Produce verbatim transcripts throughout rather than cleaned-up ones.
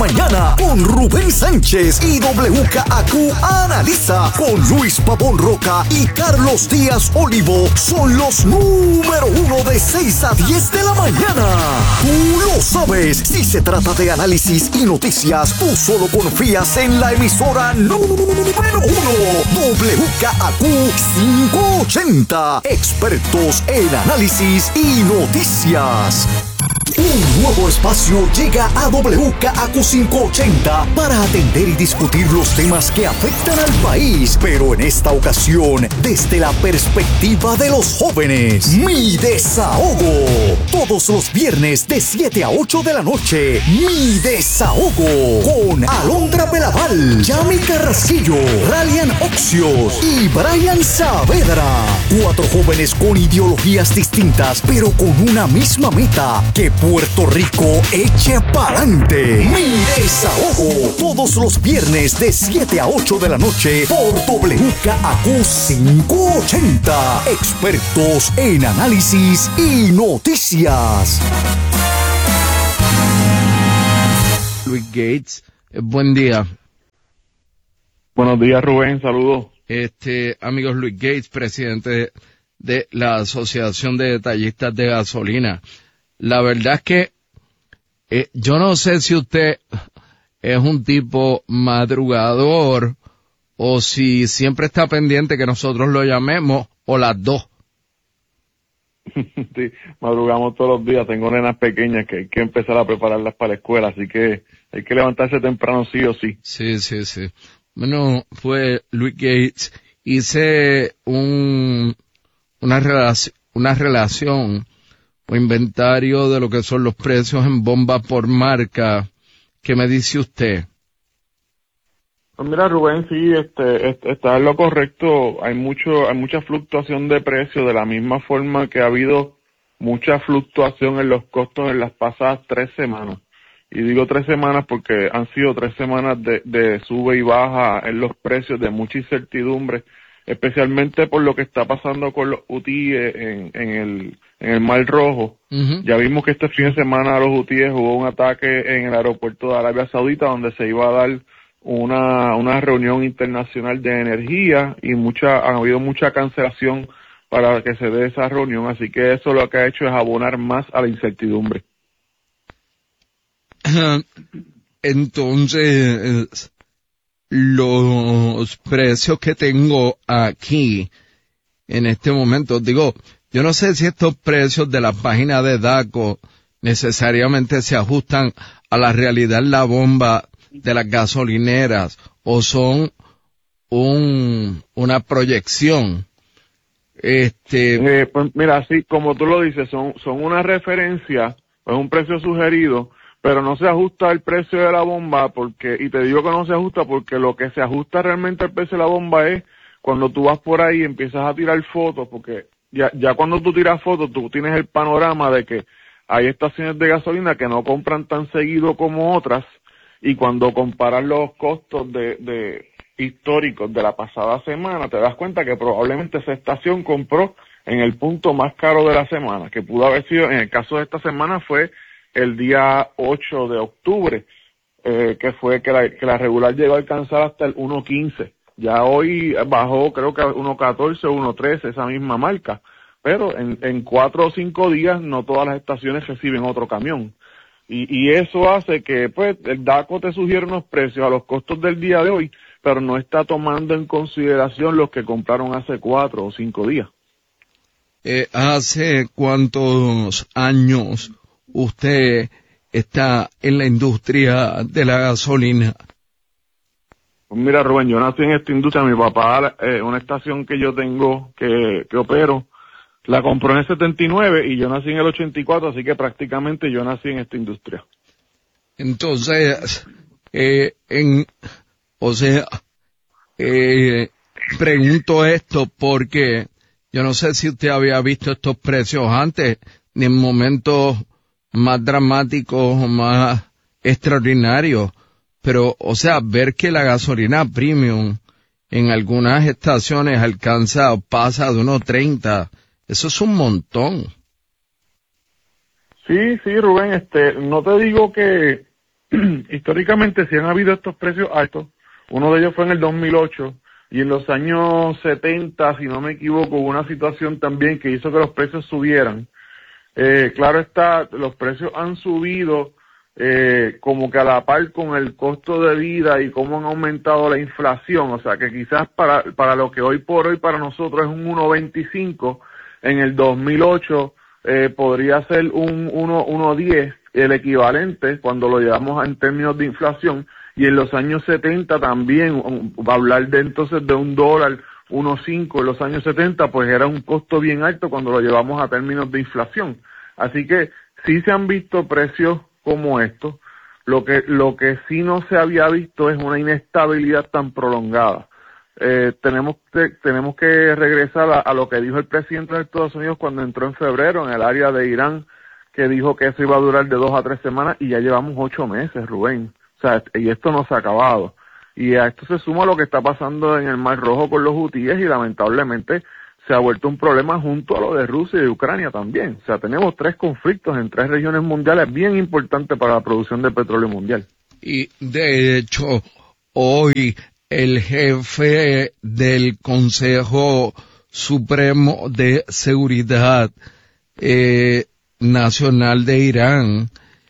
mañana con Rubén Sánchez y W K A Q Analiza con Luis Pavón Roca y Carlos Díaz Olivo. Son los número uno de seis a diez de la mañana. Tú lo sabes. Si se trata de análisis y noticias, tú solo confías en la emisora número uno. W K A Q quinientos ochenta. Expertos en análisis y noticias. Un nuevo espacio llega a W K A Q quinientos ochenta para atender y discutir los temas que afectan al país, pero en esta ocasión desde la perspectiva de los jóvenes. Mi Desahogo. Todos los viernes de siete a ocho de la noche. Mi Desahogo. Con Alondra Belaval, Yami Carrasquillo, Ralian Oxios y Brian Saavedra. Cuatro jóvenes con ideologías distintas, pero con una misma meta: que Puerto Rico eche pa'lante. Mi Desahogo. Todos los viernes de siete a ocho de la noche por W K A Q quinientos ochenta. Expertos en análisis y noticias. Luis Gates, buen día. Buenos días, Rubén, saludos. Este, amigos, Luis Gates, presidente de la Asociación de Detallistas de Gasolina. La verdad es que eh, yo no sé si usted es un tipo madrugador o si siempre está pendiente que nosotros lo llamemos, o las dos. Sí, madrugamos todos los días. Tengo nenas pequeñas que hay que empezar a prepararlas para la escuela, así que hay que levantarse temprano sí o sí. Sí, sí, sí. Bueno, fue Luis Gates. Hice un, una relación, una relación o inventario de lo que son los precios en bomba por marca. ¿Qué me dice usted? Pues mira, Rubén, sí, este, este, está en lo correcto. Hay mucho, hay mucha fluctuación de precios, de la misma forma que ha habido mucha fluctuación en los costos en las pasadas tres semanas. Y digo tres semanas porque han sido tres semanas de, de sube y baja en los precios, de mucha incertidumbre, especialmente por lo que está pasando con los hutíes en, en el, en el Mar Rojo. Uh-huh. Ya vimos que este fin de semana a los hutíes hubo un ataque en el aeropuerto de Arabia Saudita donde se iba a dar una, una reunión internacional de energía y mucha, ha habido mucha cancelación para que se dé esa reunión, así que eso lo que ha hecho es abonar más a la incertidumbre. Entonces, los precios que tengo aquí en este momento, digo, yo no sé si estos precios de la página de DACO necesariamente se ajustan a la realidad en la bomba de las gasolineras o son un, una proyección. Este, eh, pues mira, sí, como tú lo dices, son, son una referencia, es un precio sugerido, pero no se ajusta el precio de la bomba porque, y te digo que no se ajusta porque lo que se ajusta realmente al precio de la bomba es cuando tú vas por ahí y empiezas a tirar fotos, porque ya, ya cuando tú tiras fotos tú tienes el panorama de que hay estaciones de gasolina que no compran tan seguido como otras, y cuando comparas los costos de, de históricos de la pasada semana, te das cuenta que probablemente esa estación compró en el punto más caro de la semana, que pudo haber sido, en el caso de esta semana fue el día ocho de octubre, eh, que fue que la, que la regular llegó a alcanzar hasta el uno quince. Ya hoy bajó creo que a uno catorce, uno trece, esa misma marca. Pero en, en cuatro o cinco días no todas las estaciones reciben otro camión. Y, y eso hace que pues el DACO te sugiere unos precios a los costos del día de hoy, pero no está tomando en consideración los que compraron hace cuatro o cinco días. Eh, ¿Hace cuántos años usted está en la industria de la gasolina? Pues mira, Rubén, yo nací en esta industria. Mi papá, eh, una estación que yo tengo, que, que opero, la compró en el setenta y nueve y yo nací en el ochenta y cuatro, así que prácticamente yo nací en esta industria. Entonces, eh, en, o sea, eh, pregunto esto porque yo no sé si usted había visto estos precios antes, ni en momentos más dramáticos o más extraordinarios, pero, o sea, ver que la gasolina premium en algunas estaciones alcanza o pasa de uno treinta, eso es un montón. Sí, sí, Rubén, este, no te digo que, históricamente sí han habido estos precios altos. Uno de ellos fue en el dos mil ocho y en los años setenta, si no me equivoco, hubo una situación también que hizo que los precios subieran. Eh, claro está, los precios han subido eh, como que a la par con el costo de vida y cómo han aumentado la inflación, o sea que quizás para para lo que hoy por hoy para nosotros es un uno veinticinco, en el dos mil ocho eh, podría ser un uno diez, el equivalente cuando lo llevamos en términos de inflación, y en los años setenta también, um, hablar de entonces de un dólar, uno cinco en los años setenta, pues era un costo bien alto cuando lo llevamos a términos de inflación. Así que sí se han visto precios como estos. Lo que lo que sí no se había visto es una inestabilidad tan prolongada. Eh, tenemos que tenemos que regresar a, a lo que dijo el presidente de Estados Unidos cuando entró en febrero en el área de Irán, que dijo que eso iba a durar de dos a tres semanas, y ya llevamos ocho meses, Rubén. O sea, y esto no se ha acabado. Y a esto se suma lo que está pasando en el Mar Rojo con los hutíes, y lamentablemente se ha vuelto un problema junto a lo de Rusia y Ucrania también. O sea, tenemos tres conflictos en tres regiones mundiales bien importantes para la producción de petróleo mundial. Y de hecho, hoy el jefe del Consejo Supremo de Seguridad eh, Nacional de Irán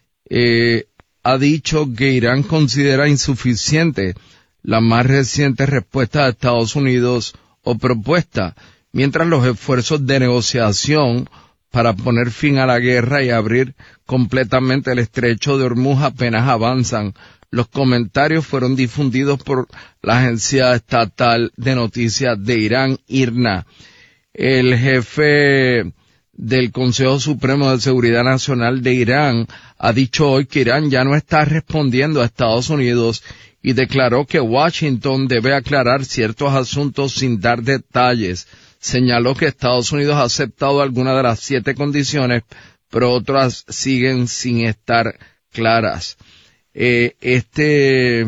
eh, ha dicho que Irán considera insuficiente la más reciente respuesta de Estados Unidos o propuesta, mientras los esfuerzos de negociación para poner fin a la guerra y abrir completamente el estrecho de Hormuz apenas avanzan. Los comentarios fueron difundidos por la agencia estatal de noticias de Irán, I R N A. El jefe del Consejo Supremo de Seguridad Nacional de Irán ha dicho hoy que Irán ya no está respondiendo a Estados Unidos y declaró que Washington debe aclarar ciertos asuntos sin dar detalles. Señaló que Estados Unidos ha aceptado algunas de las siete condiciones, pero otras siguen sin estar claras. Eh, este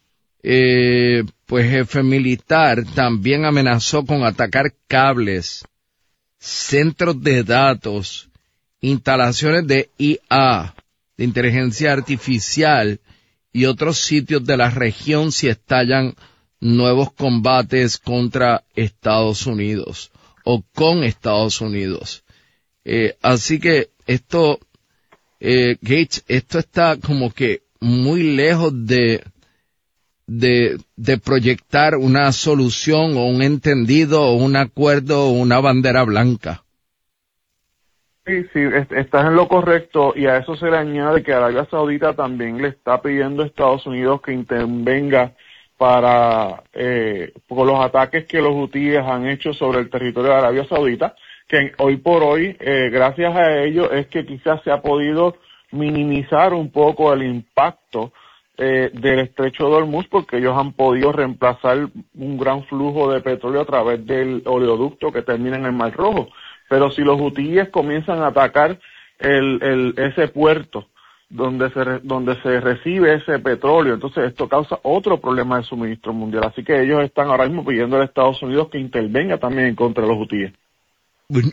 eh, pues jefe militar también amenazó con atacar cables, centros de datos, instalaciones de I A, de inteligencia artificial, y otros sitios de la región si estallan nuevos combates contra Estados Unidos o con Estados Unidos. Eh, así que esto, eh, Gates, esto está como que muy lejos de, de, de proyectar una solución o un entendido o un acuerdo o una bandera blanca. Sí, sí, estás en lo correcto, y a eso se le añade que Arabia Saudita también le está pidiendo a Estados Unidos que intervenga para eh, por los ataques que los hutíes han hecho sobre el territorio de Arabia Saudita, que hoy por hoy, eh, gracias a ello, es que quizás se ha podido minimizar un poco el impacto eh, del estrecho de Hormuz, porque ellos han podido reemplazar un gran flujo de petróleo a través del oleoducto que termina en el Mar Rojo. Pero si los hutíes comienzan a atacar el, el, ese puerto donde se, donde se recibe ese petróleo, entonces esto causa otro problema de suministro mundial. Así que ellos están ahora mismo pidiendo a Estados Unidos que intervenga también en contra de los hutíes. Bueno,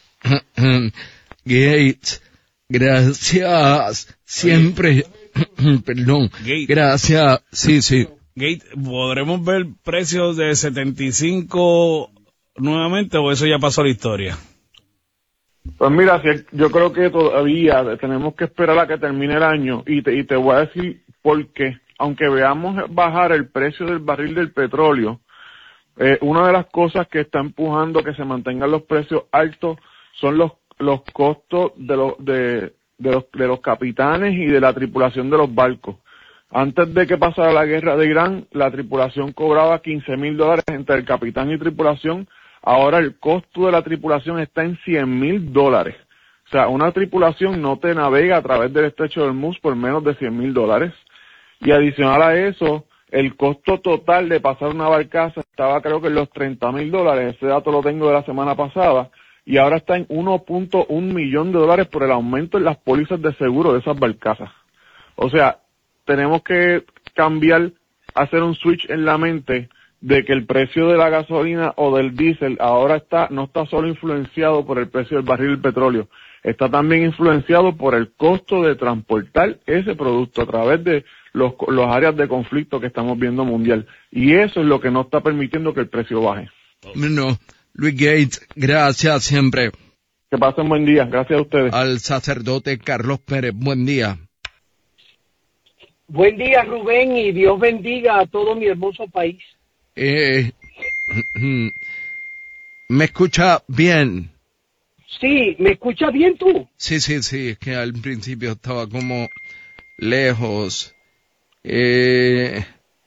Gates, gracias, siempre, perdón, Gates. Gracias, sí, sí. Gates, ¿podremos ver precios de setenta y cinco nuevamente o eso ya pasó a la historia? Pues mira, yo creo que todavía tenemos que esperar a que termine el año, y te, y te voy a decir por qué. Aunque veamos bajar el precio del barril del petróleo, eh, una de las cosas que está empujando a que se mantengan los precios altos son los los costos de los de, de los de los capitanes y de la tripulación de los barcos. Antes de que pasara la guerra de Irán, la tripulación cobraba quince mil dólares entre el capitán y tripulación. Ahora el costo de la tripulación está en cien mil dólares. O sea, una tripulación no te navega a través del estrecho de Hormuz por menos de cien mil dólares. Y adicional a eso, el costo total de pasar una barcaza estaba creo que en los treinta mil dólares. Ese dato lo tengo de la semana pasada. Y ahora está en uno punto uno millón de dólares por el aumento en las pólizas de seguro de esas barcazas. O sea, tenemos que cambiar, hacer un switch en la mente de que el precio de la gasolina o del diésel ahora está no está solo influenciado por el precio del barril del petróleo, está también influenciado por el costo de transportar ese producto a través de los, los áreas de conflicto que estamos viendo mundial. Y eso es lo que no está permitiendo que el precio baje. No, Luis Gates, gracias siempre. Que pasen buen día, gracias a ustedes. Al sacerdote Carlos Pérez, buen día. Buen día, Rubén, y Dios bendiga a todo mi hermoso país. Eh, ¿Me escucha bien? Sí, ¿me escuchas bien tú? Sí, sí, sí, es que al principio estaba como lejos. Eh,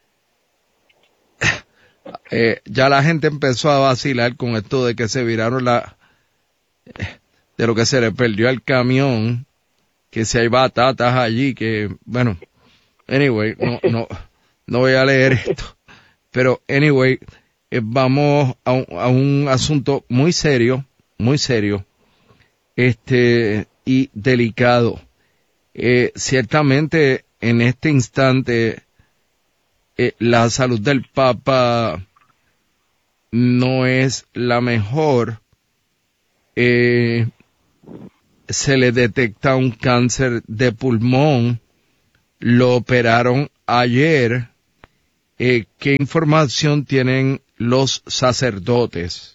eh, ya la gente empezó a vacilar con esto de que se viraron la... de lo que se le perdió al camión, que si hay batatas allí, que, bueno, anyway, no, no, no voy a leer esto. Pero, anyway, eh, vamos a un, a un asunto muy serio, muy serio, este, y delicado. Eh, ciertamente, en este instante, eh, la salud del Papa no es la mejor. Eh, se le detecta un cáncer de pulmón, lo operaron ayer. Eh, ¿Qué información tienen los sacerdotes?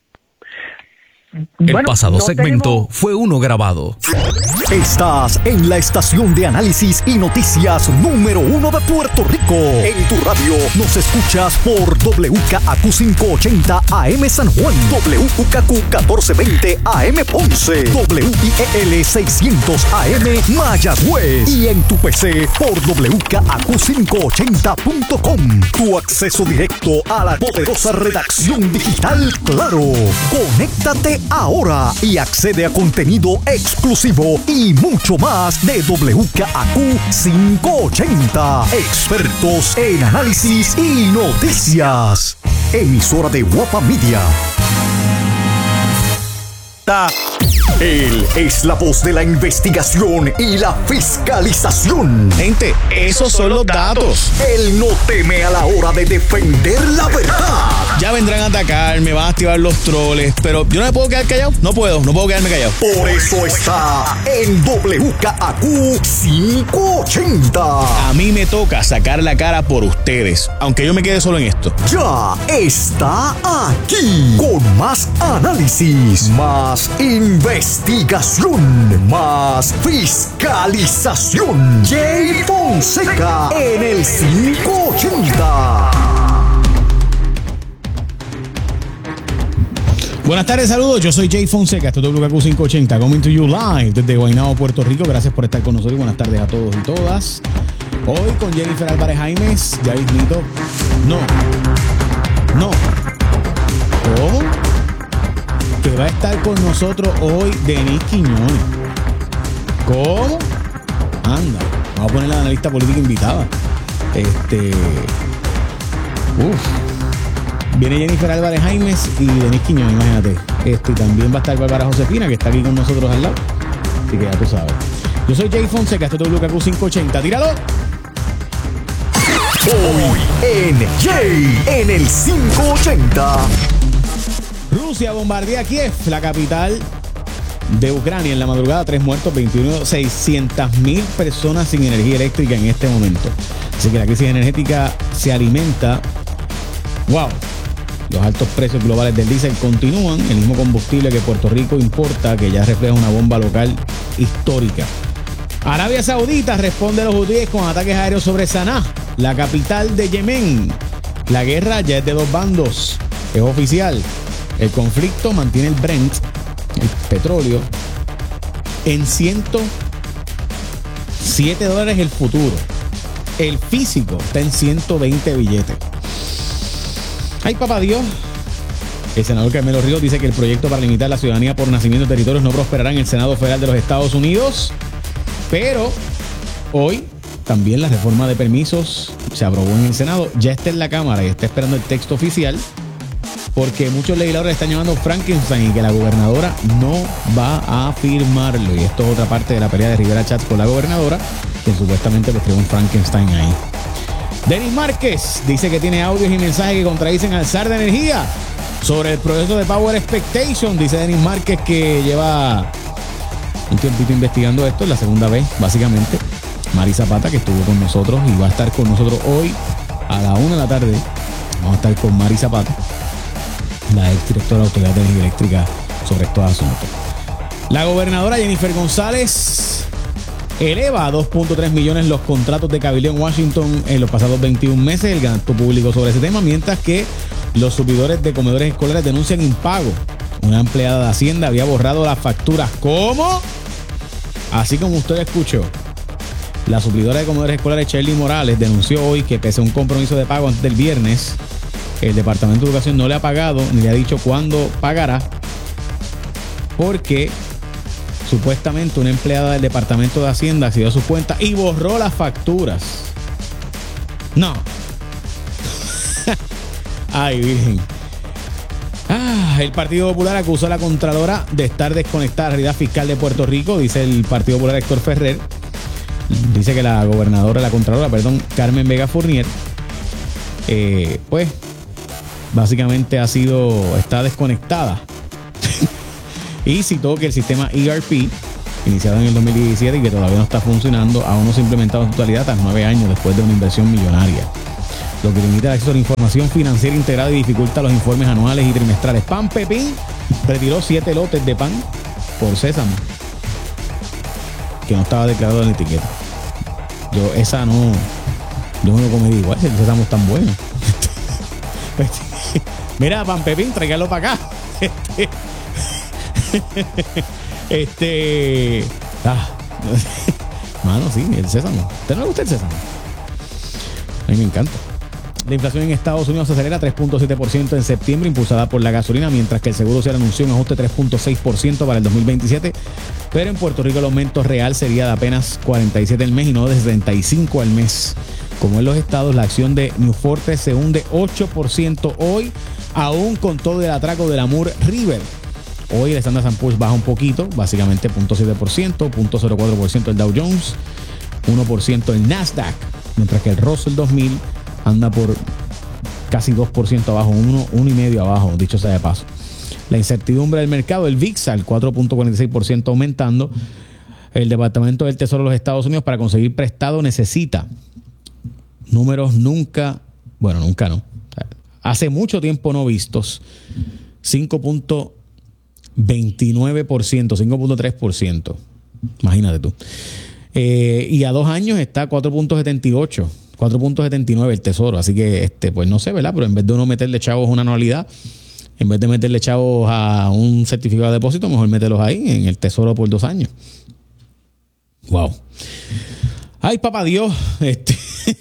El Bueno, pasado no segmento tenemos- fue uno grabado. Estás en la estación de análisis y noticias número uno de Puerto Rico. En tu radio nos escuchas por W K A Q quinientos ochenta A M San Juan, W U K Q catorce veinte A M Ponce, W I E L seiscientos A M Mayagüez y en tu P C por W K A Q quinientos ochenta punto com. Tu acceso directo a la poderosa redacción digital Claro. Conéctate ahora y accede a contenido exclusivo y mucho más de W K A Q quinientos ochenta. Expertos en análisis y noticias. Emisora de Guapa Media. Él es la voz de la investigación y la fiscalización. Gente, esos son los datos. Él no teme a la hora de defender la verdad. Ya vendrán a atacar, me van a activar los troles, pero yo no me puedo quedar callado. No puedo, no puedo quedarme callado. Por eso está en W K A Q quinientos ochenta. A mí me toca sacar la cara por ustedes, aunque yo me quede solo en esto. Ya está aquí con más análisis, más investigación, más fiscalización. Jay Fonseca en el quinientos ochenta. Buenas tardes, saludos. Yo soy Jay Fonseca. Esto es W K Q quinientos ochenta. Coming to you live desde Guaynabo, Puerto Rico. Gracias por estar con nosotros y buenas tardes a todos y todas. Hoy con Jennifer Álvarez Jaimes. Ya mismito. No. No. ¿Cómo? Que va a estar con nosotros hoy Denis Quiñones. ¿Cómo? Anda. Vamos a poner la analista política invitada. Este. Uf. Viene Jennifer Álvarez Jaimes y Denis Quiñones, imagínate. Este, también va a estar Bárbara Josefina, que está aquí con nosotros al lado. Así que ya tú sabes. Yo soy Jay Fonseca, esto es W K Q quinientos ochenta. ¡Tíralo! Hoy en Jay en el quinientos ochenta. Rusia bombardea Kiev, la capital de Ucrania, en la madrugada. Tres muertos, veintiuno, seiscientas mil personas sin energía eléctrica en este momento. Así que la crisis energética se alimenta. ¡Wow! Los altos precios globales del diésel continúan. El mismo combustible que Puerto Rico importa, que ya refleja una bomba local histórica. Arabia Saudita responde a los hutíes con ataques aéreos sobre Sanaa, la capital de Yemen. La guerra ya es de dos bandos. Es oficial. El conflicto mantiene el Brent, el petróleo, en ciento siete dólares el futuro. El físico está en ciento veinte billetes. Ay, papá Dios. El senador Carmelo Ríos dice que el proyecto para limitar la ciudadanía por nacimiento de territorios no prosperará en el Senado Federal de los Estados Unidos. Pero hoy también la reforma de permisos se aprobó en el Senado. Ya está en la Cámara y está esperando el texto oficial, porque muchos legisladores están llamando Frankenstein y que la gobernadora no va a firmarlo. Y esto es otra parte de la pelea de Rivera Chats con la gobernadora, que supuestamente le escribió un Frankenstein ahí. Denis Márquez dice que tiene audios y mensajes que contradicen al zar de energía sobre el proceso de Power Expectation. Dice Denis Márquez que lleva un tiempito investigando esto, es la segunda vez, básicamente. Mari Zapata, que estuvo con nosotros y va a estar con nosotros hoy a la una de la tarde. Vamos a estar con Mari Zapata, la ex directora de la Autoridad de Energía Eléctrica, sobre estos asuntos. La gobernadora Jennifer González eleva a dos punto tres millones los contratos de cabildeo en Washington en los pasados veintiún meses. El gasto público sobre ese tema, mientras que los subidores de comedores escolares denuncian impago. Una empleada de Hacienda había borrado las facturas. ¿Cómo? Así como usted escuchó. La suplidora de comedores escolares Shirley Morales denunció hoy que pese a un compromiso de pago antes del viernes, el Departamento de Educación no le ha pagado ni le ha dicho cuándo pagará, porque supuestamente una empleada del Departamento de Hacienda accedió a su cuenta y borró las facturas. No. Ay, virgen. Ah, el Partido Popular acusó a la Contralora de estar desconectada de la realidad fiscal de Puerto Rico, dice el Partido Popular Héctor Ferrer. Dice que la gobernadora, la Contralora, perdón, Carmen Vega Fournier, eh, pues, básicamente ha sido, está desconectada. Y citó que el sistema E R P, iniciado en el dos mil diecisiete y que todavía no está funcionando, aún no se ha implementado en su totalidad tras nueve años después de una inversión millonaria, lo que limita el acceso a la información financiera integrada y dificulta los informes anuales y trimestrales. Pan Pepín retiró siete lotes de pan por sésamo, que no estaba declarado en la etiqueta. Yo esa no, yo no lo comería igual, el sésamo es tan bueno. Mira, Pan Pepín, tráigalo para acá. Este, este ah, mano, sí, el sésamo. ¿A usted no le gusta el sésamo? A mí me encanta. La inflación en Estados Unidos se acelera a tres punto siete por ciento en septiembre, impulsada por la gasolina, mientras que el Seguro Social anunció un ajuste de tres punto seis por ciento para el dos mil veintisiete. Pero en Puerto Rico el aumento real sería de apenas cuarenta y siete al mes y no de setenta y cinco al mes. Como en los estados, la acción de New Fortress se hunde ocho por ciento hoy, aún con todo el atraco de la Moore River. Hoy el Standard and Poor's baja un poquito, básicamente cero punto siete por ciento, cero punto cero cuatro por ciento el Dow Jones, uno por ciento el Nasdaq, mientras que el Russell dos mil anda por casi dos por ciento abajo, uno, uno y medio abajo, dicho sea de paso. La incertidumbre del mercado, el V I X A, el cuatro punto cuarenta y seis por ciento aumentando. El Departamento del Tesoro de los Estados Unidos, para conseguir prestado, necesita números nunca, bueno, nunca no, hace mucho tiempo no vistos, cinco punto veintinueve por ciento, cinco punto tres por ciento. Imagínate tú. Eh, y a dos años está cuatro punto setenta y ocho, cuatro punto setenta y nueve el Tesoro. Así que, este, pues no sé, ¿verdad? Pero en vez de uno meterle chavos una anualidad, en vez de meterle chavos a un certificado de depósito, mejor mételos ahí en el Tesoro por dos años. Wow. Ay, papá Dios. Este.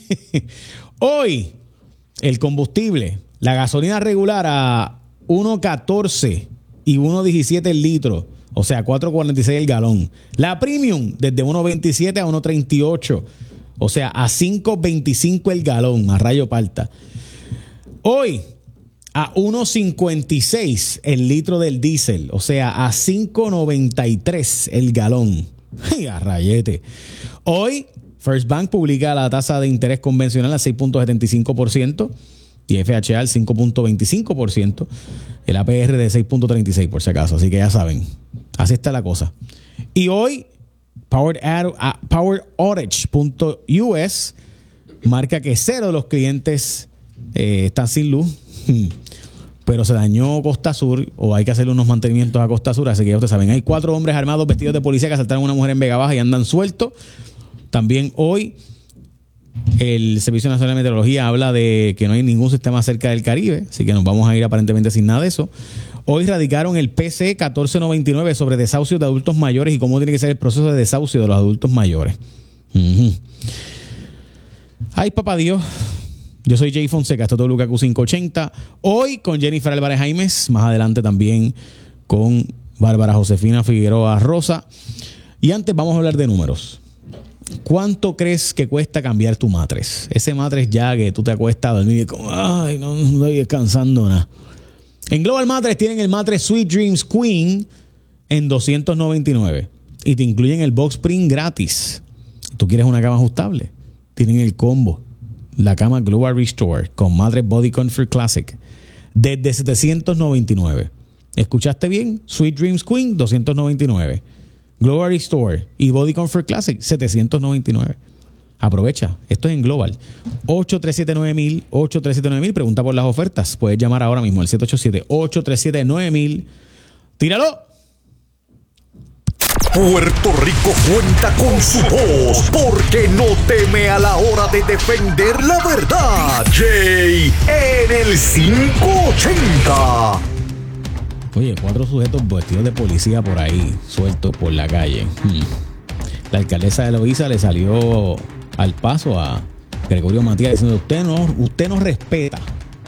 Hoy, el combustible, la gasolina regular a uno catorce y uno diecisiete el litro, o sea, cuatro cuarenta y seis el galón. La premium desde uno veintisiete a uno treinta y ocho, o sea, a cinco veinticinco el galón, a rayo palta. Hoy, a uno cincuenta y seis el litro del diésel, o sea, a cinco noventa y tres el galón. ¡Ay, a rayete! Hoy, First Bank publica la tasa de interés convencional a seis punto setenta y cinco por ciento y F H A al cinco punto veinticinco por ciento. El A P R de seis punto treinta y seis por si acaso. Así que ya saben, así está la cosa. Y hoy, Power, Power Outage punto U S marca que cero de los clientes eh, están sin luz, pero se dañó Costa Sur, o hay que hacerle unos mantenimientos a Costa Sur. Así que ya ustedes saben, hay cuatro hombres armados vestidos de policía que asaltaron a una mujer en Vega Baja y andan sueltos. También hoy el Servicio Nacional de Meteorología habla de que no hay ningún sistema cerca del Caribe, así que nos vamos a ir aparentemente sin nada de eso. Hoy radicaron el P C catorce noventa y nueve sobre desahucios de adultos mayores y cómo tiene que ser el proceso de desahucio de los adultos mayores. Uh-huh. Ay, papá Dios. Yo soy Jay Fonseca, esto es W K Q quinientos ochenta. Hoy con Jennifer Álvarez Jaimes, más adelante también con Bárbara Josefina Figueroa Rosa. Y antes vamos a hablar de números. ¿Cuánto crees que cuesta cambiar tu matres? Ese matres ya que tú te acuestas a dormir y como, ay, no, no estoy descansando nada. En Global Matres tienen el matres Sweet Dreams Queen en doscientos noventa y nueve y te incluyen el box spring gratis. ¿Tú quieres una cama ajustable? Tienen el combo, la cama Global Restore con matres Body Comfort Classic desde setecientos noventa y nueve. ¿Escuchaste bien? Sweet Dreams Queen, doscientos noventa y nueve. Global Store y Body Comfort Classic, setecientos noventa y nueve. Aprovecha, esto es en Global. ocho tres siete nueve mil, ocho tres siete nueve mil, pregunta por las ofertas. Puedes llamar ahora mismo al siete ocho siete, ocho tres siete nueve mil. ¡Tíralo! Puerto Rico cuenta con su voz porque no teme a la hora de defender la verdad. Jay en el quinientos ochenta. Oye, cuatro sujetos vestidos de policía por ahí, sueltos por la calle. Hmm. La alcaldesa de Loíza le salió al paso a Gregorio Matías diciendo: usted no, usted no respeta.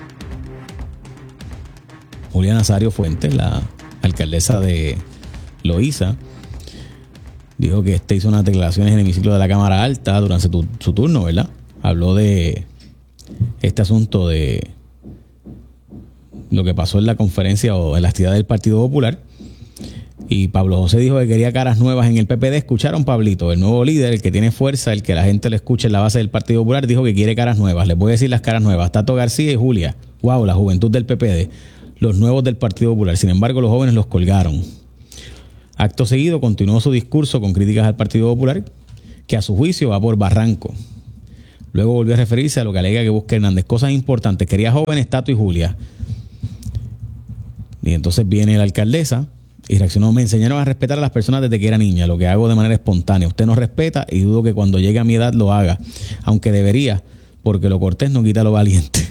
Julia Nazario Fuentes, la alcaldesa de Loíza, dijo que este hizo unas declaraciones en el hemiciclo de la Cámara Alta durante tu, su turno, ¿verdad? Habló de este asunto de lo que pasó en la conferencia o en la actividad del Partido Popular. Y Pablo José dijo que quería caras nuevas en el P P D. Escucharon, Pablito, el nuevo líder, el que tiene fuerza, el que la gente le escucha en la base del Partido Popular, dijo que quiere caras nuevas. Les voy a decir las caras nuevas: Tato García y Julia. Wow, la juventud del P P D. Los nuevos del Partido Popular. Sin embargo, los jóvenes los colgaron. Acto seguido, continuó su discurso con críticas al Partido Popular, que a su juicio va por barranco. Luego volvió a referirse a lo que alega que busca Hernández. Cosas importantes. Quería jóvenes, Tato y Julia. Y entonces viene la alcaldesa y reaccionó: me enseñaron a respetar a las personas desde que era niña, lo que hago de manera espontánea. Usted no respeta y dudo que cuando llegue a mi edad lo haga, aunque debería, porque lo cortés no quita lo valiente.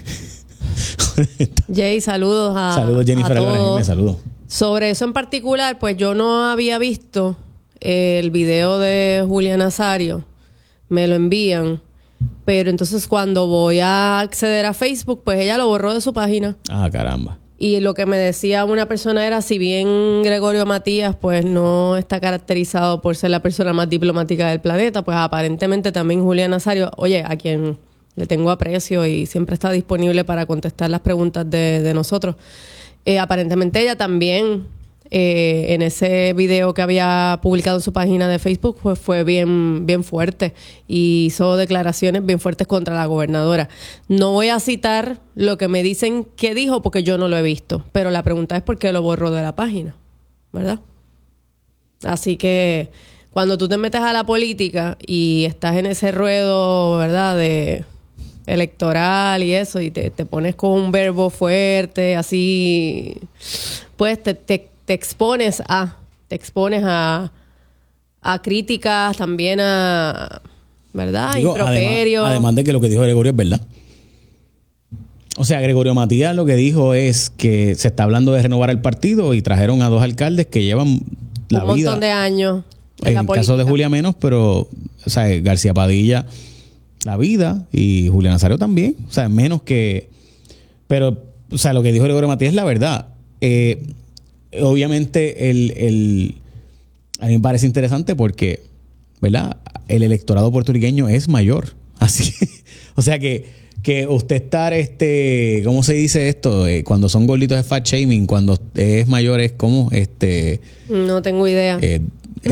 Jay, saludos a Saludos, Jennifer a todos. Me saludo. Sobre eso en particular, pues yo no había visto el video de Julia Nazario, me lo envían, pero entonces cuando voy a acceder a Facebook, pues ella lo borró de su página. Ah, caramba. Y lo que me decía una persona era: si bien Gregorio Matías pues no está caracterizado por ser la persona más diplomática del planeta, pues aparentemente también Julia Nazario, oye, a quien le tengo aprecio y siempre está disponible para contestar las preguntas de, de nosotros, eh, aparentemente ella también eh, en ese video que había publicado en su página de Facebook pues fue bien, bien fuerte y hizo declaraciones bien fuertes contra la gobernadora. No voy a citar lo que me dicen que dijo porque yo no lo he visto, pero la pregunta es por qué lo borró de la página, ¿verdad? Así que cuando tú te metes a la política y estás en ese ruedo, ¿verdad?, de electoral y eso, y te, te pones con un verbo fuerte, así, pues te, te, te expones a, te expones a, a críticas, también a, ¿verdad?, Digo, improperio. Además, además de que lo que dijo Gregorio es verdad. O sea, Gregorio Matías lo que dijo es que se está hablando de renovar el partido y trajeron a dos alcaldes que llevan la un vida. montón de años en, en la el política. caso de Julia menos, pero, o sea, García Padilla, la vida, y Julia Nazario también. O sea, menos que... Pero, o sea, lo que dijo Gregorio Matías es la verdad. Eh, obviamente, el, el, a mí me parece interesante porque, ¿verdad?, el electorado puertorriqueño es mayor. Así que, o sea que, que usted estar, este, ¿cómo se dice esto? Eh, cuando son gorditos es fat shaming, cuando es mayor es como, este... No tengo idea. Eh, eh,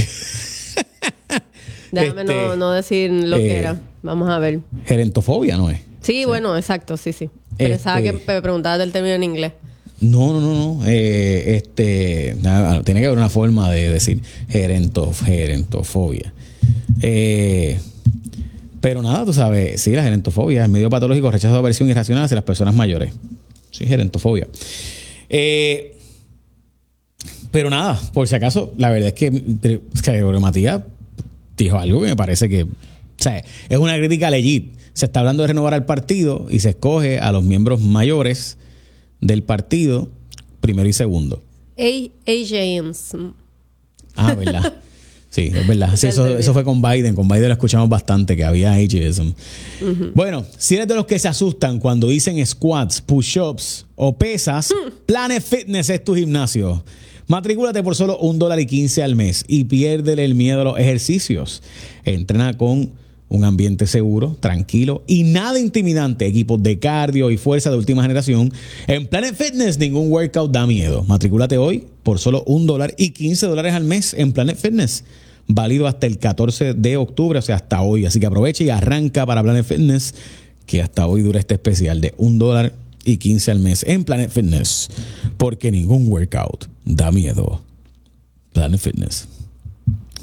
Déjame este, no, no decir lo eh, que era. Vamos a ver. Gerentofobia, ¿no es? Sí, bueno, exacto, sí, sí. Pensaba Este- que me preguntabas del término en inglés. No, no, no, no. Eh, este, nada, tiene que haber una forma de decir gerento, gerentofobia. Eh, pero nada, tú sabes, sí, la gerentofobia es medio patológico, rechazo de aversión irracional hacia las personas mayores. Sí, gerentofobia. Eh, pero nada, por si acaso, la verdad es que, es que Gregorio Matías dijo algo que me parece que, o sea, es una crítica legit. Se está hablando de renovar al partido y se escoge a los miembros mayores del partido, primero y segundo. A James. Ah, ¿verdad? Sí, es verdad. Sí, eso, eso fue con Biden. Con Biden lo escuchamos bastante, que había ageism. Uh-huh. Bueno, si eres de los que se asustan cuando dicen squats, push-ups o pesas, mm. Planet Fitness es tu gimnasio. Matricúlate por solo un dólar y quince al mes y piérdele el miedo a los ejercicios. Entrena con un ambiente seguro, tranquilo y nada intimidante. Equipos de cardio y fuerza de última generación. En Planet Fitness ningún workout da miedo. Matricúlate hoy por solo un dólar y quince dólares al mes en Planet Fitness. Válido hasta el catorce de octubre, o sea, hasta hoy. Así que aprovecha y arranca para Planet Fitness, que hasta hoy dura este especial de un dólar y quince al mes en Planet Fitness. Porque ningún workout da miedo. Planet Fitness.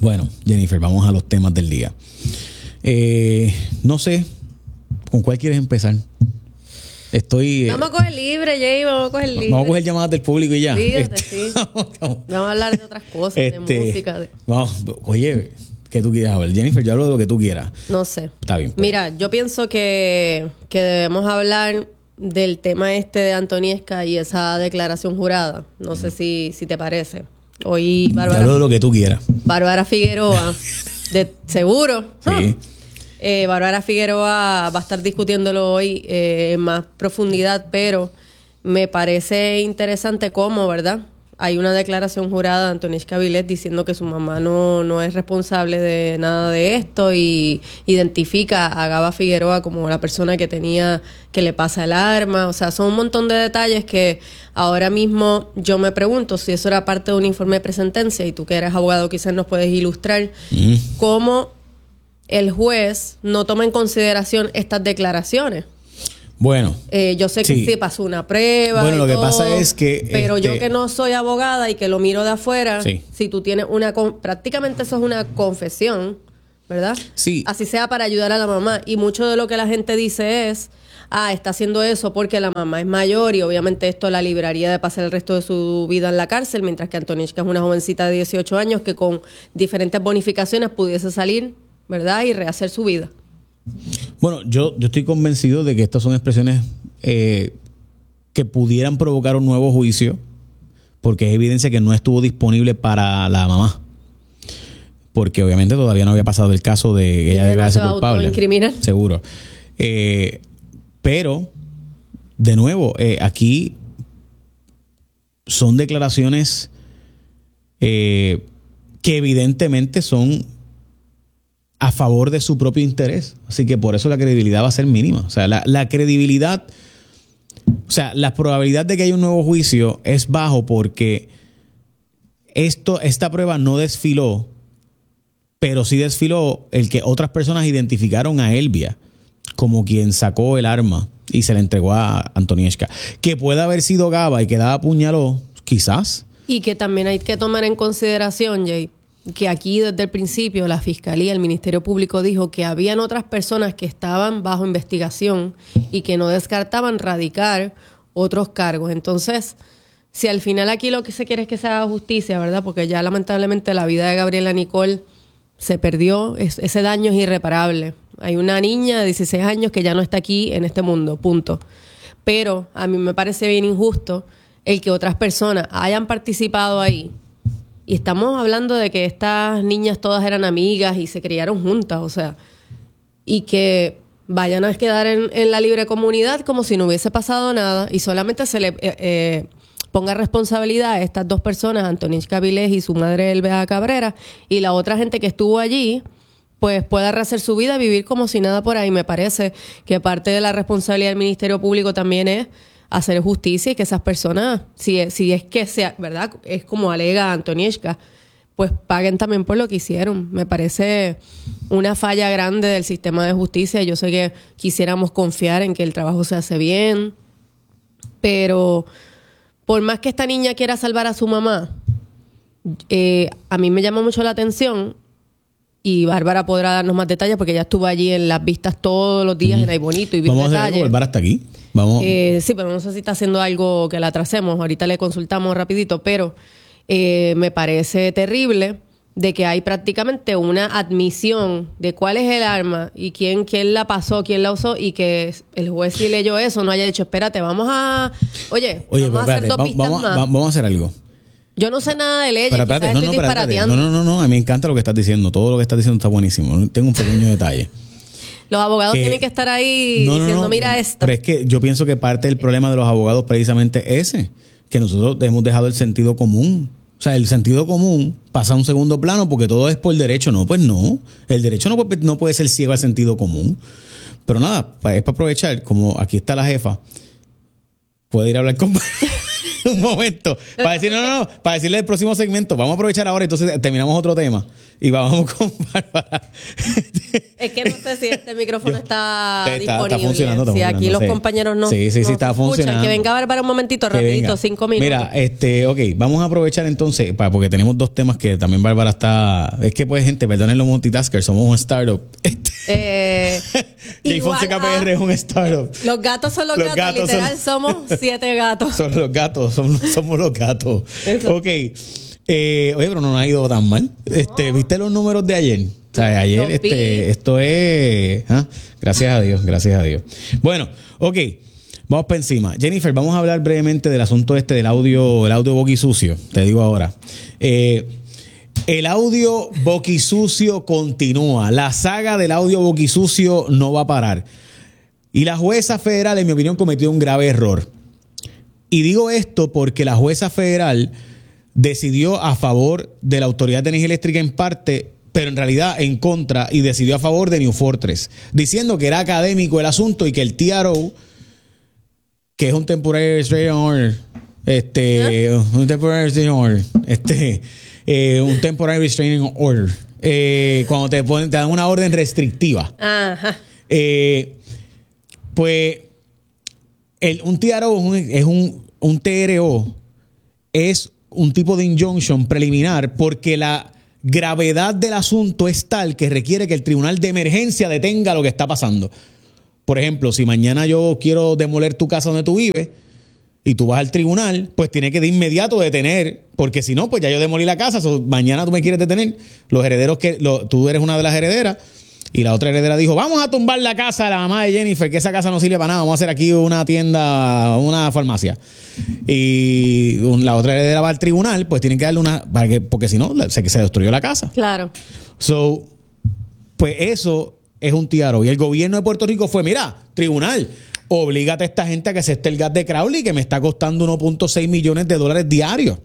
Bueno, Jennifer, vamos a los temas del día. Eh, no sé, ¿con cuál quieres empezar? Estoy... Eh, vamos a coger libre, Jay, vamos a coger libre. Vamos a coger llamadas del público y ya. Fíjate, Este, sí. vamos, vamos. Vamos a hablar de otras cosas, Este, de música. De... Vamos, oye, ¿qué tú quieres hablar? Jennifer, yo hablo de lo que tú quieras. No sé. Está bien. Pues. Mira, yo pienso que, que debemos hablar del tema este de Antoniesca y esa declaración jurada. No sé si, si te parece. Hoy Yo Bárbara, hablo de lo que tú quieras. Bárbara Figueroa, de seguro. Sí. Eh, Bárbara Figueroa va a estar discutiéndolo hoy eh, en más profundidad, pero me parece interesante cómo, ¿verdad? Hay una declaración jurada de Antoniesca Vilés diciendo que su mamá no, no es responsable de nada de esto y identifica a Gaba Figueroa como la persona que tenía, que le pasa el arma. O sea, son un montón de detalles que ahora mismo yo me pregunto si eso era parte de un informe de presentencia y tú que eres abogado quizás nos puedes ilustrar Mm. cómo el juez no toma en consideración estas declaraciones. Bueno. Eh, yo sé que Sí. sí pasó una prueba. Bueno, y lo que todo, pasa es que, Pero yo este- que no soy abogada y que lo miro de afuera, Sí. si tú tienes una. con- prácticamente eso es una confesión, ¿verdad? Sí. Así sea para ayudar a la mamá. Y mucho de lo que la gente dice es. Ah, está haciendo eso porque la mamá es mayor y obviamente esto la libraría de pasar el resto de su vida en la cárcel, mientras que Antoniesca es una jovencita de dieciocho años que con diferentes bonificaciones pudiese salir, ¿verdad? Y rehacer su vida. Bueno, yo, yo estoy convencido de que estas son expresiones eh, que pudieran provocar un nuevo juicio, porque es evidencia que no estuvo disponible para la mamá. Porque obviamente todavía no había pasado el caso de que ella Ella declarase no se va a culpable. autoincriminar. Seguro. Eh, pero, de nuevo, eh, aquí son declaraciones eh, que evidentemente son a favor de su propio interés. Así que por eso la credibilidad va a ser mínima. O sea, la, la credibilidad, o sea, la probabilidad de que haya un nuevo juicio es bajo porque esto, esta prueba no desfiló, pero sí desfiló el que otras personas identificaron a Elvia como quien sacó el arma y se la entregó a Antoniesca. Que puede haber sido Gaba y que la apuñaló, quizás. Y que también hay que tomar en consideración, Jay, que aquí desde el principio la Fiscalía, el Ministerio Público dijo que habían otras personas que estaban bajo investigación y que no descartaban radicar otros cargos. Entonces, si al final aquí lo que se quiere es que se haga justicia, ¿verdad? Porque ya lamentablemente la vida de Gabriela Nicole se perdió, es, ese daño es irreparable. Hay una niña de dieciséis años que ya no está aquí en este mundo, punto. Pero a mí me parece bien injusto el que otras personas hayan participado ahí. Y estamos hablando de que estas niñas todas eran amigas y se criaron juntas, o sea, y que vayan a quedar en, en la libre comunidad como si no hubiese pasado nada y solamente se le eh, eh, ponga responsabilidad a estas dos personas, Antoniesca Vilés y su madre Elvia Cabrera, y la otra gente que estuvo allí, pues pueda rehacer su vida, vivir como si nada por ahí. Me parece que parte de la responsabilidad del Ministerio Público también es hacer justicia y que esas personas, si es, si es que sea, ¿verdad? Es como alega Antoniesca, pues paguen también por lo que hicieron. Me parece una falla grande del sistema de justicia. Yo sé que quisiéramos confiar en que el trabajo se hace bien, pero por más que esta niña quiera salvar a su mamá, eh, a mí me llama mucho la atención, y Bárbara podrá darnos más detalles porque ella estuvo allí en las vistas todos los días, uh-huh, en Ay Bonito y vi Vamos detalles. a hacer algo, Bárbara está aquí. Vamos. Eh, sí, pero no sé si está haciendo algo que la atrasemos. Ahorita le consultamos rapidito, pero eh, me parece terrible de que hay prácticamente una admisión de cuál es el arma y quién, quién la pasó, quién la usó, y que el juez, si leyó eso, no haya dicho, espérate, vamos a... Oye, Oye, vamos pero a hacer espérate, dos va- pistas vamos, más. va- vamos a hacer algo. Yo no sé nada de leyes, Pero quizás espérate, no, no, estoy espérate. disparateando. no, no, no, no, a mí me encanta lo que estás diciendo. Todo lo que estás diciendo está buenísimo. Tengo un pequeño detalle. Los abogados que- tienen que estar ahí No, no, diciendo, no, mira esto. Pero es que yo pienso que parte del problema de los abogados precisamente es ese, que nosotros hemos dejado el sentido común. O sea, el sentido común pasa a un segundo plano porque todo es por derecho. No, pues no. El derecho no puede, no puede ser ciego al sentido común. Pero nada, pa- es para aprovechar, como aquí está la jefa, puede ir a hablar con... un momento. Para decir, no, no, no, para decirle el próximo segmento. Vamos a aprovechar ahora, entonces terminamos otro tema. Y vamos con Bárbara. Es que no sé si este micrófono Yo- está, está- está disponible. funcionando, está Si aquí funcionando, los sí. compañeros no. Sí, sí, sí, no está se escuchan. funcionando. Que venga Bárbara un momentito, Que rapidito, venga. cinco minutos. Mira, este, ok, vamos a aprovechar entonces, para, porque tenemos dos temas que también Bárbara está. Es que, pues, gente, perdonen los multitaskers, somos un startup. Este, Eh, J igual Fonseca P R a- es un startup. Los gatos son los, Los gatos, gatos literal, son- somos siete gatos. Son los gatos, somos, somos los gatos. Eso. Ok. Eh, oye, pero no nos ha ido tan mal. Este, ¿viste los números de ayer? O sea, ayer, Los vi. este, esto es. ¿ah? Gracias a Dios, gracias a Dios. Bueno, ok. Vamos para encima. Jennifer, vamos a hablar brevemente del asunto este del audio, el audio boquisucio. Te digo ahora. Eh, el audio boquisucio continúa. La saga del audio boquisucio no va a parar. Y la jueza federal, en mi opinión, cometió un grave error. Y digo esto porque la jueza federal decidió a favor de la Autoridad de Energía Eléctrica en parte, pero en realidad en contra, y decidió a favor de New Fortress, diciendo que era académico el asunto y que el T R O, que es un Temporary Restraining Order, este, ¿Eh? un Temporary Restraining Order, este, eh, un Temporary Restraining Order, eh, cuando te ponen, te dan una orden restrictiva. Ajá. Eh, pues el, un T R O es un, es un, un T R O es un tipo de injunction preliminar porque la gravedad del asunto es tal que requiere que el tribunal de emergencia detenga lo que está pasando. Por ejemplo, si mañana yo quiero demoler tu casa donde tú vives y tú vas al tribunal, pues tiene que de inmediato detener, porque si no, pues ya yo demolí la casa, so, mañana tú me quieres detener. Los herederos que, lo, tú eres una de las herederas, y la otra heredera dijo, vamos a tumbar la casa de la mamá de Jennifer, que esa casa no sirve para nada, vamos a hacer aquí una tienda, una farmacia. Y la otra heredera va al tribunal, pues tienen que darle una, para que, porque si no, se, se destruyó la casa. Claro. So, pues eso es un T R O. Y el gobierno de Puerto Rico fue, mira, tribunal, oblígate a esta gente a que se esté el gas de Crowley, que me está costando uno punto seis millones de dólares diarios.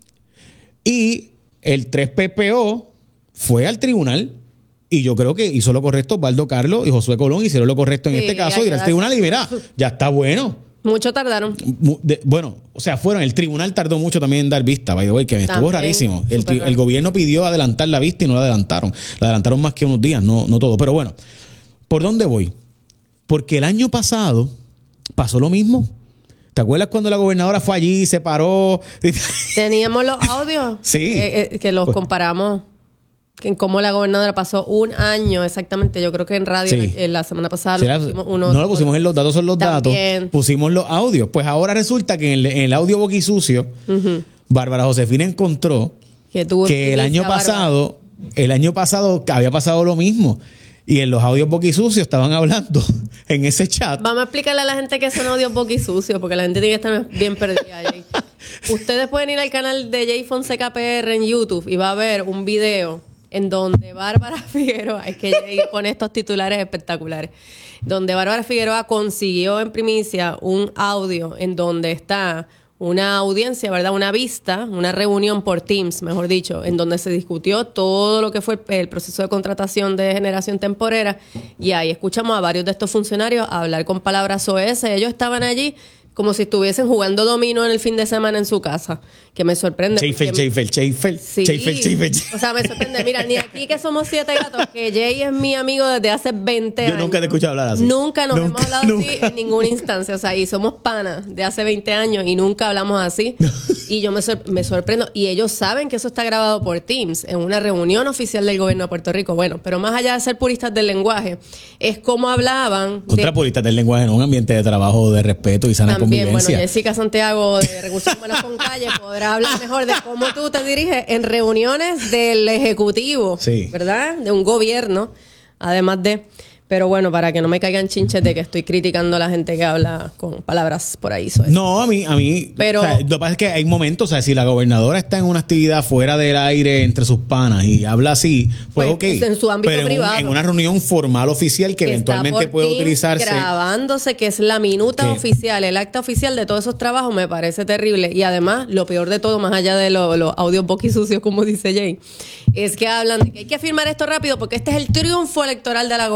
Y el tres P P O fue al tribunal. Y yo creo que hizo lo correcto Osvaldo Carlos y Josué Colón hicieron lo correcto en Sí, este caso, hay ir al que tribunal y mira, ya está bueno. Mucho tardaron. Mu- de- bueno, o sea, fueron, el tribunal tardó mucho también en dar vista, by the way, que estuvo También, rarísimo. El, súper tri- raro. el gobierno pidió adelantar la vista y no la adelantaron. La adelantaron más que unos días, no, no todo. Pero bueno, ¿por dónde voy? Porque el año pasado pasó lo mismo. ¿Te acuerdas cuando la gobernadora fue allí, se paró? Teníamos los audios. Sí. eh, eh, que los Pues- comparamos. En cómo la gobernadora pasó un año exactamente. Yo creo que en radio Sí. eh, la semana pasada Sí, lo la- pusimos uno. no lo pusimos en los datos, son los También. datos. Pusimos los audios. Pues ahora resulta que en el, en el audio boquisucio, Ujú. Bárbara Josefina encontró Que, tuvo que el año Bárbara. pasado, el año pasado había pasado lo mismo. Y en los audios boquisucios estaban hablando en ese chat. Vamos a explicarle a la gente que son audios boquisucios, porque la gente tiene que estar bien perdida ahí. Ustedes pueden ir al canal de J Fonseca P R en YouTube y va a ver un video en donde Bárbara Figueroa, es que Jay pone estos titulares espectaculares, donde Bárbara Figueroa consiguió en primicia un audio en donde está una audiencia, ¿verdad? Una vista, una reunión por Teams, mejor dicho, en donde se discutió todo lo que fue el, el proceso de contratación de generación temporera, y ahí escuchamos a varios de estos funcionarios hablar con palabras soeces. Ellos estaban allí como si estuviesen jugando dominó en el fin de semana en su casa, que me sorprende. Schaefer, porque- Schaefer, Schaefer, Sí. Schaefer, Schaefer. O sea, me sorprende. Mira, ni aquí que somos siete gatos, que Jay es mi amigo desde hace veinte Yo años. nunca te he escuchado hablar así. Nunca nos Nunca, hemos hablado nunca. así en ninguna instancia. O sea, y somos panas de hace veinte años y nunca hablamos así. Y yo me, sor- me sorprendo. Y ellos saben que eso está grabado por Teams en una reunión oficial del gobierno de Puerto Rico. Bueno, pero más allá de ser puristas del lenguaje, es como hablaban de- Contrapuristas del lenguaje en un ambiente de trabajo de respeto y sana también, bueno, convivencia. Jessica Santiago de Recursos Humanos con Calle podrá hablar mejor de cómo tú te diriges en reuniones del Ejecutivo, Sí. ¿verdad? De un gobierno, además de... Pero bueno, para que no me caigan chinches de que estoy criticando a la gente que habla con palabras por ahí. soez. No, a mí, a mí. Pero- o sea, lo que pasa es que hay momentos, o sea, si la gobernadora está en una actividad fuera del aire entre sus panas y habla así, pues, Pues, ok. en su ámbito pero en un- privado. En, una reunión formal oficial que, Que está eventualmente por puede Teams utilizarse. grabándose, que es la minuta Que- oficial, el acta oficial de todos esos trabajos, me parece terrible. Y además, lo peor de todo, más allá de lo- los audios boquisucios, como dice Jay, es que hablan de que hay que firmar esto rápido porque este es el triunfo electoral de la gobernadora.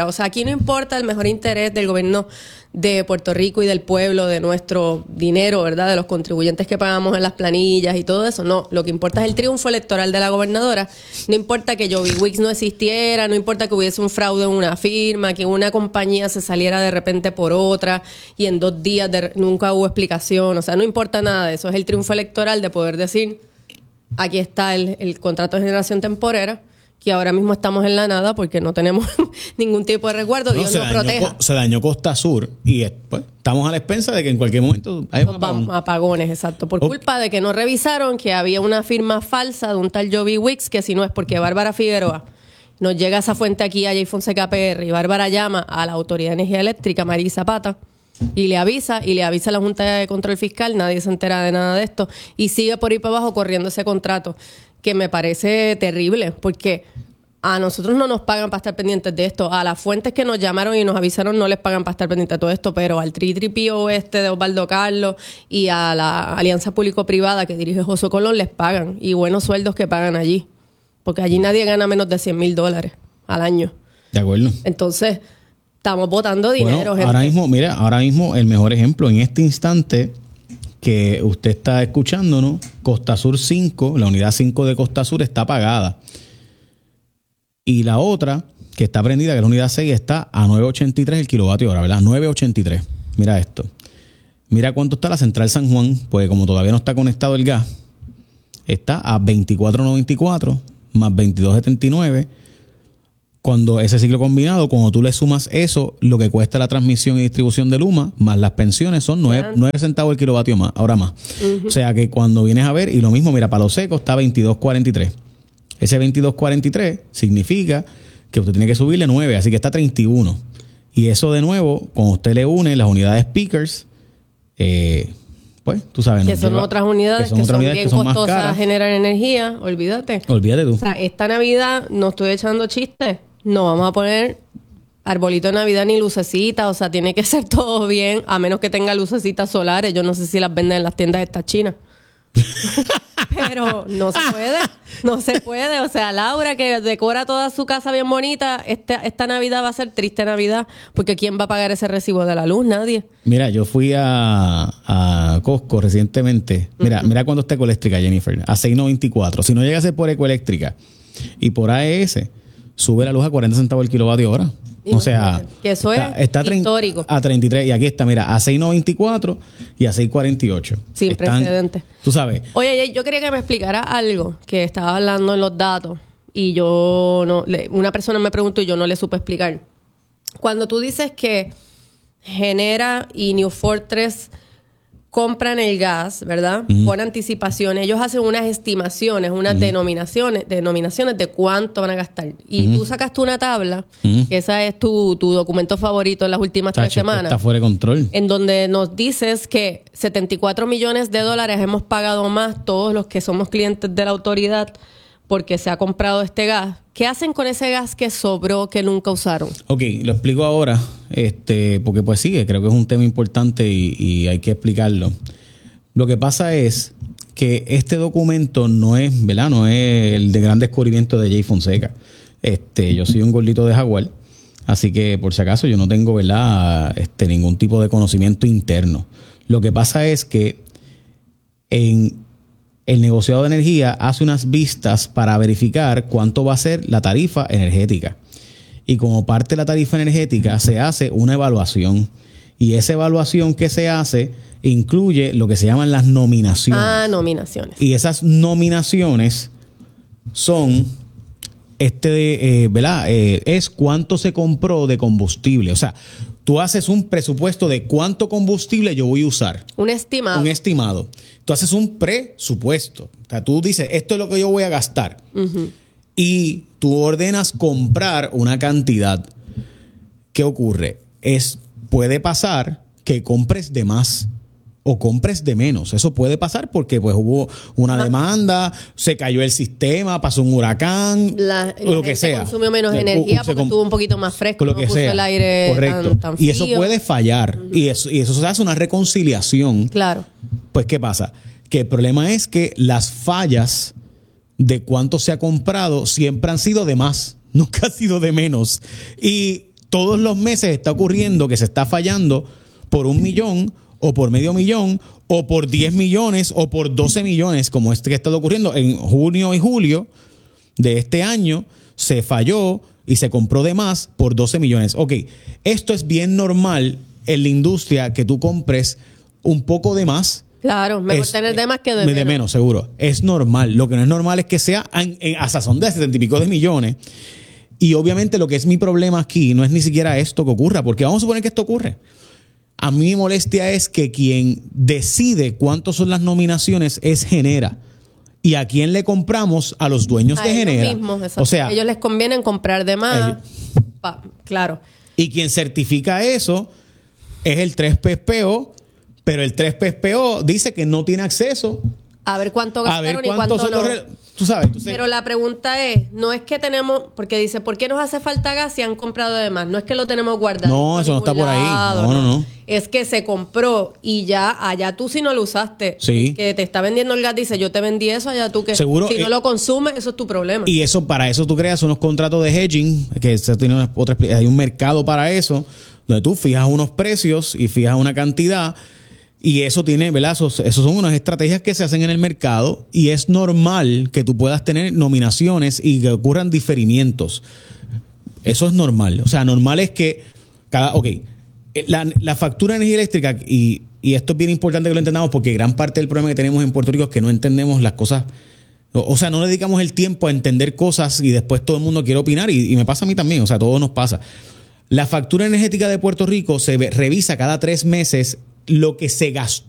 O sea, aquí no importa el mejor interés del gobierno de Puerto Rico y del pueblo, de nuestro dinero, ¿verdad? De los contribuyentes que pagamos en las planillas y todo eso. No, lo que importa es el triunfo electoral de la gobernadora. No importa que Jovi Wicks no existiera, no importa que hubiese un fraude en una firma, que una compañía se saliera de repente por otra y en dos días de, nunca hubo explicación. O sea, no importa nada de eso. Es el triunfo electoral de poder decir, aquí está el, el contrato de generación temporera, que ahora mismo estamos en la nada porque no tenemos ningún tipo de resguardo. No, Dios nos proteja. Se dañó Costa Sur y pues, estamos a la expensa de que en cualquier momento hay un apagón. Apagones, exacto. Por okay. culpa de que no revisaron que había una firma falsa de un tal Jovi Wicks, que si no es porque Bárbara Figueroa nos llega a esa fuente aquí a Jay Fonseca P R y Bárbara llama a la Autoridad de Energía Eléctrica, María Zapata, y le avisa, y le avisa a la Junta de Control Fiscal, nadie se entera de nada de esto, y sigue por ahí para abajo corriendo ese contrato, que me parece terrible, porque a nosotros no nos pagan para estar pendientes de esto, a las fuentes que nos llamaron y nos avisaron no les pagan para estar pendientes de todo esto, pero al tri tri P O este de Osvaldo Carlos y a la Alianza Público-Privada que dirige José Colón les pagan, y buenos sueldos que pagan allí, porque allí nadie gana menos de cien mil dólares al año. De acuerdo. Entonces, estamos botando dinero, bueno, gente. Ahora mismo, mira, ahora mismo el mejor ejemplo en este instante que usted está escuchándonos, Costa Sur cinco, la unidad cinco de Costa Sur está apagada. Y la otra, que está prendida, que es la unidad seis, está a nueve ochenta y tres el kilovatio hora, ¿verdad? nueve ochenta y tres. Mira esto. Mira cuánto está la central San Juan, pues como todavía no está conectado el gas, está a veinticuatro noventa y cuatro más veintidós setenta y nueve. Cuando ese ciclo combinado, cuando tú le sumas eso, lo que cuesta la transmisión y distribución de Luma, más las pensiones, son nueve centavos el kilovatio más, ahora más. Uh-huh. O sea que cuando vienes a ver, y lo mismo, mira, Palo Seco está veintidós cuarenta y tres. Ese veintidós cuarenta y tres significa que usted tiene que subirle nueve, así que está treinta y uno. Y eso de nuevo, cuando usted le une las unidades speakers, eh, pues tú sabes. Que son lleva, otras unidades que son, que son unidades bien que son costosas a generar energía, olvídate. Olvídate tú. O sea, esta Navidad no estoy echando chistes. No vamos a poner arbolito de Navidad ni lucecitas, o sea, tiene que ser todo bien, a menos que tenga lucecitas solares. Yo no sé si las venden en las tiendas estas chinas. Pero no se puede, no se puede. O sea, Laura, que decora toda su casa bien bonita, esta, esta Navidad va a ser triste Navidad, porque ¿quién va a pagar ese recibo de la luz? Nadie. Mira, yo fui a, a Costco recientemente. Mira, uh-huh. mira cuánto está Ecoeléctrica, Jennifer, a seis noventa y cuatro. Si no llega a ser por Ecoeléctrica y por A E S, sube la luz a cuarenta centavos el kilovatio hora. O sea, que eso es está, está histórico. A treinta y tres. Y aquí está, mira, a seis noventa y cuatro y a seis cuarenta y ocho. Sin Están, precedentes. Tú sabes. Oye, yo quería que me explicara algo que estaba hablando en los datos y yo no, una persona me preguntó y yo no le supe explicar. Cuando tú dices que Genera y New Fortress compran el gas, ¿verdad? Uh-huh. Por anticipación. Ellos hacen unas estimaciones, unas uh-huh. denominaciones, denominaciones de cuánto van a gastar. Y uh-huh. tú sacaste una tabla, uh-huh. que esa es tu, tu documento favorito en las últimas Tacho, tres semanas. Está fuera de control. En donde nos dices que setenta y cuatro millones de dólares hemos pagado más todos los que somos clientes de la autoridad porque se ha comprado este gas. ¿Qué hacen con ese gas que sobró, que nunca usaron? Ok, lo explico ahora, este, porque pues sí, creo que es un tema importante y, y hay que explicarlo. Lo que pasa es que este documento no es, ¿verdad? No es el de gran descubrimiento de Jay Fonseca. Este, yo soy un gordito de Jaguar, así que por si acaso yo no tengo, ¿verdad? Este, ningún tipo de conocimiento interno. Lo que pasa es que en el negociado de energía hace unas vistas para verificar cuánto va a ser la tarifa energética. Y como parte de la tarifa energética se hace una evaluación. Y esa evaluación que se hace incluye lo que se llaman las nominaciones. Ah, nominaciones. Y esas nominaciones son, este, eh, ¿verdad? Eh, es cuánto se compró de combustible. O sea, tú haces un presupuesto de cuánto combustible yo voy a usar. Un estimado. Un estimado. Tú haces un presupuesto. O sea, tú dices, esto es lo que yo voy a gastar. Uh-huh. Y tú ordenas comprar una cantidad. ¿Qué ocurre? Es, puede pasar que compres de más o compres de menos. Eso puede pasar porque pues hubo una ah. demanda, se cayó el sistema, pasó un huracán, la, o lo que sea. Consumió menos energía porque estuvo un poquito más fresco, lo no que puso sea. el aire Correcto. tan, tan frío. Y eso puede fallar. Uh-huh. Y eso, y eso se hace una reconciliación. Claro. Pues, ¿qué pasa? Que el problema es que las fallas de cuánto se ha comprado siempre han sido de más, nunca ha sido de menos. Y todos los meses está ocurriendo que se está fallando por un millón o por medio millón o por diez millones o por doce millones, como este que ha estado ocurriendo en junio y julio de este año. Se falló y se compró de más por doce millones. Ok, esto es bien normal en la industria, que tú compres un poco de más. Claro, mejor es, tener de más que de, de menos. De menos, seguro. Es normal. Lo que no es normal es que sea en, en, a sazón de setenta y pico de millones. Y obviamente lo que es mi problema aquí no es ni siquiera esto que ocurra, porque vamos a suponer que esto ocurre. A mí mi molestia es que quien decide cuántas son las nominaciones es Genera. ¿Y a quién le compramos? A los dueños A de ellos Genera. mismos, exacto. O sea, a ellos les conviene comprar de más. ellos. Pa, claro. Y quien certifica eso es el tres P P O, pero el tres P P O dice que no tiene acceso A ver cuánto a ver gastaron y cuántos cuánto son no. los... re- Tú sabes. Entonces, Pero la pregunta es, no es que tenemos, porque dice, ¿por qué nos hace falta gas si han comprado de más? No es que lo tenemos guardado. No, eso no está por ahí. lado, No, no, no. Es que se compró y ya, allá tú si no lo usaste. Sí. Que te está vendiendo el gas, dice, yo te vendí eso, allá tú que Seguro, si no eh, lo consumes, eso es tu problema. y eso, para eso tú creas unos contratos de hedging, que eso tiene una- otra, expli- hay un mercado para eso, donde tú fijas unos precios y fijas una cantidad. Y eso tiene, ¿verdad? Esos, esos son unas estrategias que se hacen en el mercado, y es normal que tú puedas tener nominaciones y que ocurran diferimientos. Eso es normal. O sea, normal es que cada, ok, la, la factura de energía eléctrica, y, y esto es bien importante que lo entendamos, porque gran parte del problema que tenemos en Puerto Rico es que no entendemos las cosas. O, o sea, no le dedicamos el tiempo a entender cosas y después todo el mundo quiere opinar, y, y me pasa a mí también. O sea, todo nos pasa. La factura energética de Puerto Rico se ve, revisa cada tres meses lo que se gastó,